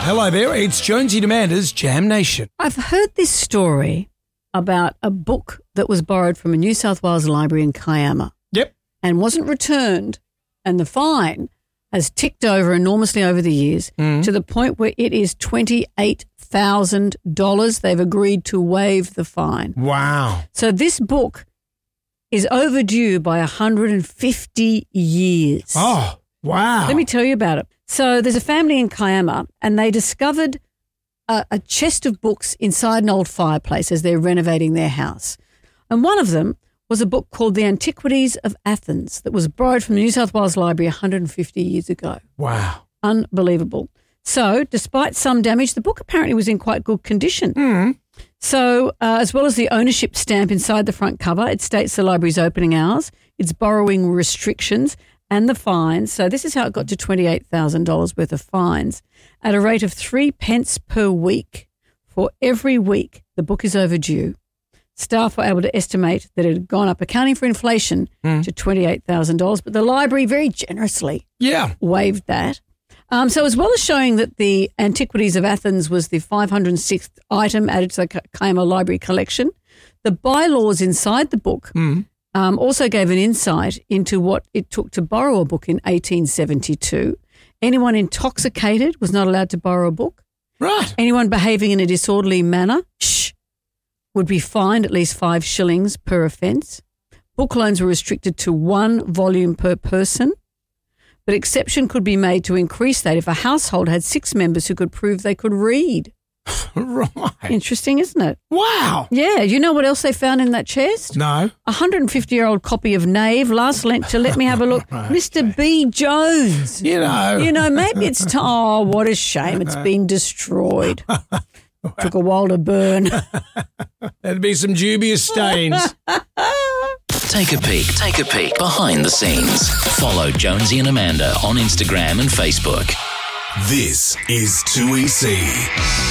Hello there, it's Jonesy and Amanda's Jam Nation. I've heard this story about a book that was borrowed from a New South Wales library in Kiama. Yep. And wasn't returned, and the fine has ticked over enormously over the years to the point where it is $28,000. They've agreed to waive the fine. Wow. So this book is overdue by 150 years. Oh, wow. Let me tell you about it. So there's a family in Kiama, and they discovered a chest of books inside an old fireplace as they're renovating their house. And one of them was a book called The Antiquities of Athens that was borrowed from the New South Wales Library 150 years ago. Wow. Unbelievable. So despite some damage, the book apparently was in quite good condition. So as well as the ownership stamp inside the front cover, it states the library's opening hours, its borrowing restrictions and the fines. So this is how it got to $28,000 worth of fines at a rate of 3 pence per week. For every week the book is overdue, staff were able to estimate that it had gone up, accounting for inflation, to $28,000. But the library very generously waived that. So as well as showing that the Antiquities of Athens was the 506th item added to the Kiama Library collection, the bylaws inside the book also gave an insight into what it took to borrow a book in 1872. Anyone intoxicated was not allowed to borrow a book. Right. Anyone behaving in a disorderly manner, would be fined at least 5 shillings per offence. Book loans were restricted to 1 volume per person, but exception could be made to increase that if a household had 6 members who could prove they could read. Right. Interesting, isn't it? Wow. Yeah. You know what else they found in that chest? No. A 150-year-old copy of Knave, last lent to, let me have a look, Mr. B. Jones. You know. Maybe it's time. Oh, what a shame. It's been destroyed. Took a while to burn. There'd be some dubious stains. Take a peek behind the scenes. Follow Jonesy and Amanda on Instagram and Facebook. This is 2EC.